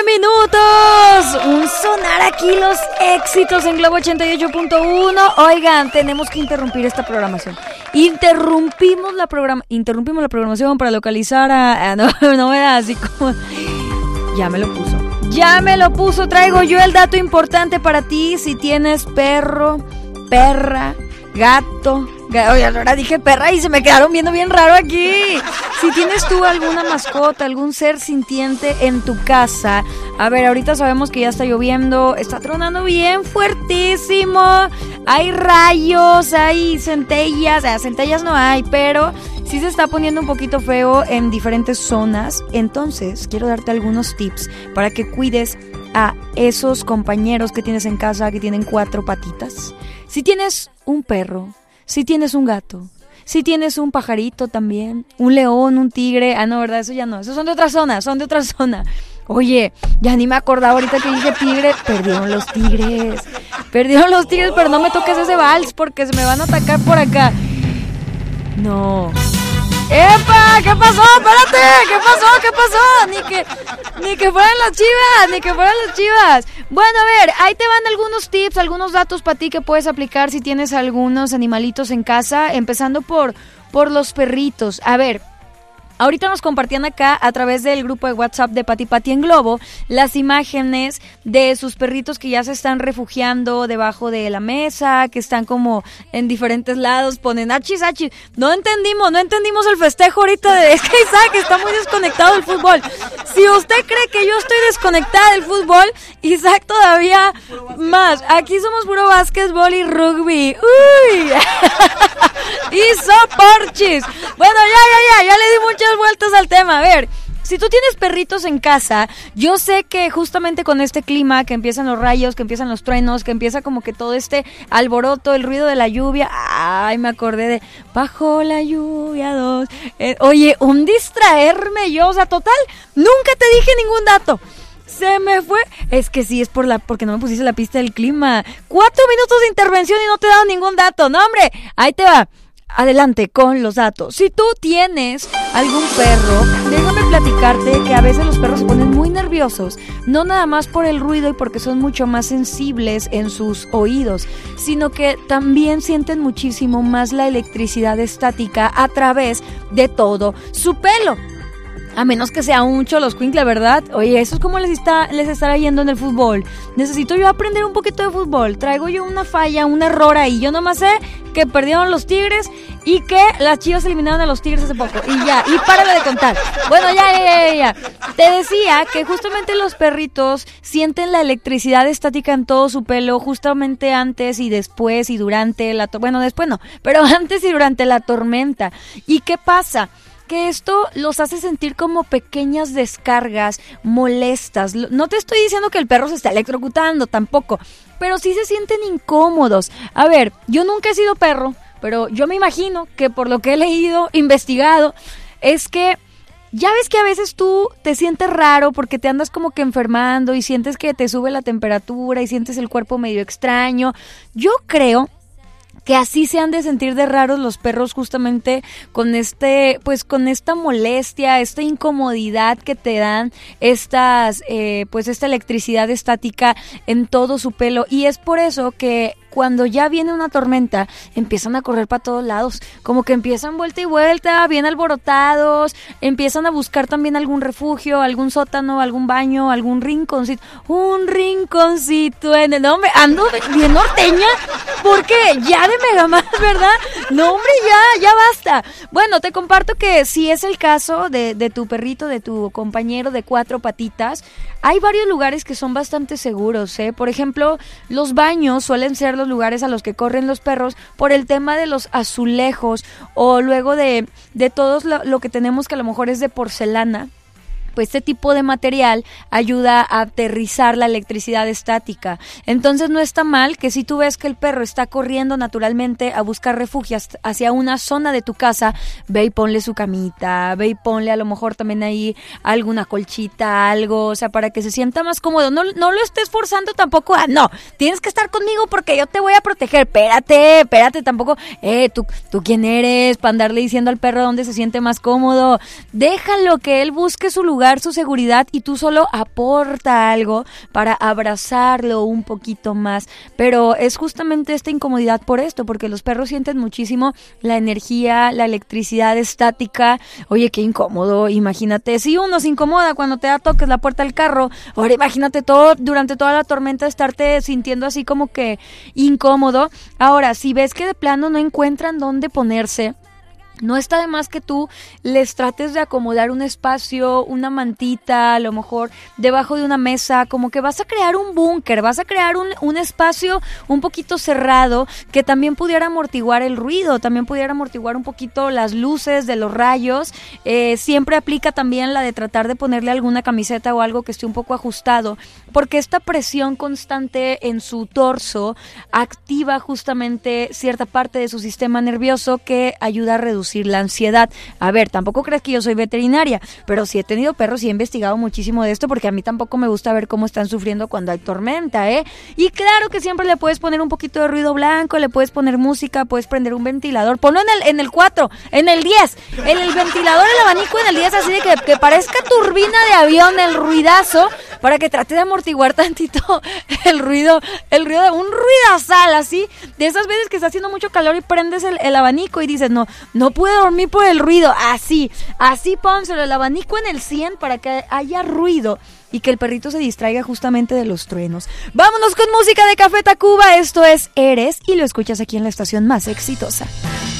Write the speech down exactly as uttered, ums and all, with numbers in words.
minutos. Un sonar aquí los éxitos en Globo ochenta y ocho punto uno. Oigan, tenemos que interrumpir esta programación. Interrumpimos la programa, interrumpimos la programación para localizar a, a no, no era así como. Ya me lo puso. Ya me lo puso. Traigo yo el dato importante para ti. Si tienes perro, perra, gato. Oye, ahora dije perra y se me quedaron viendo bien raro aquí. Si tienes tú alguna mascota, algún ser sintiente en tu casa. A ver, ahorita sabemos que ya está lloviendo, está tronando bien fuertísimo. Hay rayos, hay centellas, o sea, centellas no hay, pero sí se está poniendo un poquito feo en diferentes zonas. Entonces, quiero darte algunos tips para que cuides a esos compañeros que tienes en casa que tienen cuatro patitas. Si tienes un perro, si tienes un gato, si tienes un pajarito también, un león, un tigre. Ah, no, ¿verdad? Eso ya no. Esos son de otra zona, son de otra zona. Oye, ya ni me acordaba ahorita que dije tigre. Perdieron los tigres. Perdieron los tigres, pero no me toques ese vals porque se me van a atacar por acá. No. ¡Epa! ¿Qué pasó? ¡Espérate! ¿Qué pasó? ¿Qué pasó? Ni que, ni que fueran las chivas, ni que fueran las chivas. Bueno, a ver, ahí te van algunos tips, algunos datos para ti que puedes aplicar si tienes algunos animalitos en casa, empezando por, por los perritos. A ver, ahorita nos compartían acá a través del grupo de WhatsApp de Pati Pati en Globo las imágenes de sus perritos que ya se están refugiando debajo de la mesa, que están como en diferentes lados, ponen achis, achis. No entendimos, no entendimos el festejo ahorita. De, es que Isaac está muy desconectado del fútbol. Si usted cree que yo estoy desconectada del fútbol, Isaac todavía más. Aquí somos puro básquetbol y rugby. ¡Uy! Y soporchis. Bueno, ya, ya, ya, ya le di muchas vueltas al tema. A ver, si tú tienes perritos en casa, yo sé que justamente con este clima, que empiezan los rayos, que empiezan los truenos, que empieza como que todo este alboroto, el ruido de la lluvia. Ay, me acordé de Bajo la lluvia dos. Eh, oye, un distraerme yo, o sea, total, nunca te dije ningún dato. Se me fue. Es que sí, es por la porque no me pusiste la pista del clima. Cuatro minutos de intervención y no te he dado ningún dato. No, hombre, ahí te va. Adelante con los datos. Si tú tienes algún perro, déjame platicarte que a veces los perros se ponen muy nerviosos, no nada más por el ruido y porque son mucho más sensibles en sus oídos, sino que también sienten muchísimo más la electricidad estática a través de todo su pelo. A menos que sea un choloscuincle, ¿verdad? Oye, eso es como les está les estará yendo en el fútbol. Necesito yo aprender un poquito de fútbol. Traigo yo una falla, un error ahí. Yo nomás sé que perdieron los Tigres y que las Chivas eliminaron a los Tigres hace poco. Y ya, y párale de contar. Bueno, ya, ya, ya, ya. Te decía que justamente los perritos sienten la electricidad estática en todo su pelo, justamente antes y después y durante la... To- bueno, después no, pero antes y durante la tormenta. ¿Y qué pasa? Que esto los hace sentir como pequeñas descargas molestas. No te estoy diciendo que el perro se está electrocutando tampoco, pero sí se sienten incómodos. A ver, yo nunca he sido perro, pero yo me imagino que por lo que he leído, investigado, es que ya ves que a veces tú te sientes raro porque te andas como que enfermando y sientes que te sube la temperatura y sientes el cuerpo medio extraño. Yo creo que así se han de sentir de raros los perros justamente con este, pues con esta molestia, esta incomodidad que te dan estas, eh, pues esta electricidad estática en todo su pelo. Y es por eso que cuando ya viene una tormenta, empiezan a correr para todos lados, como que empiezan vuelta y vuelta, bien alborotados, empiezan a buscar también algún refugio, algún sótano, algún baño, algún rinconcito, un rinconcito en el nombre, ando bien norteña, porque ya de mega más, ¿verdad? No, hombre, ya, ya basta. Bueno, te comparto que si es el caso de, de tu perrito, de tu compañero de cuatro patitas, hay varios lugares que son bastante seguros, ¿eh? Por ejemplo, los baños suelen ser los lugares a los que corren los perros por el tema de los azulejos o luego de, de todo lo, lo que tenemos que a lo mejor es de porcelana. Pues este tipo de material ayuda a aterrizar la electricidad estática. Entonces no está mal que si tú ves que el perro está corriendo naturalmente a buscar refugios hacia una zona de tu casa, ve y ponle su camita, ve y ponle a lo mejor también ahí alguna colchita, algo, o sea, para que se sienta más cómodo. No, no lo estés forzando tampoco a, no, tienes que estar conmigo porque yo te voy a proteger. Espérate, espérate, tampoco, eh, tú, tú quién eres para andarle diciendo al perro dónde se siente más cómodo. Déjalo que él busque su lugar lugar su seguridad y tú solo aporta algo para abrazarlo un poquito más. Pero es justamente esta incomodidad por esto, porque los perros sienten muchísimo la energía, la electricidad estática. Oye, qué incómodo, imagínate, si uno se incomoda cuando te da toques la puerta del carro, ahora imagínate todo, durante toda la tormenta estarte sintiendo así como que incómodo. Ahora, si ves que de plano no encuentran dónde ponerse, no está de más que tú les trates de acomodar un espacio, una mantita, a lo mejor debajo de una mesa, como que vas a crear un búnker, vas a crear un, un espacio un poquito cerrado que también pudiera amortiguar el ruido, también pudiera amortiguar un poquito las luces de los rayos. Eh, siempre aplica también la de tratar de ponerle alguna camiseta o algo que esté un poco ajustado, porque esta presión constante en su torso activa justamente cierta parte de su sistema nervioso que ayuda a reducir la ansiedad. A ver, tampoco crees que yo soy veterinaria, pero sí he tenido perros y he investigado muchísimo de esto, porque a mí tampoco me gusta ver cómo están sufriendo cuando hay tormenta, ¿eh? Y claro que siempre le puedes poner un poquito de ruido blanco, le puedes poner música, puedes prender un ventilador, ponlo en el en el cuatro, en el diez, en el ventilador, el abanico en el diez, así de que, que parezca turbina de avión el ruidazo, para que trate de amortiguar tantito el ruido, el ruido de un ruidazal, así, de esas veces que está haciendo mucho calor y prendes el, el abanico y dices, no, no pude dormir por el ruido, así, así pónselo el abanico en el cien para que haya ruido y que el perrito se distraiga justamente de los truenos. Vámonos con música de Café Tacuba, esto es Eres y lo escuchas aquí en la estación más exitosa.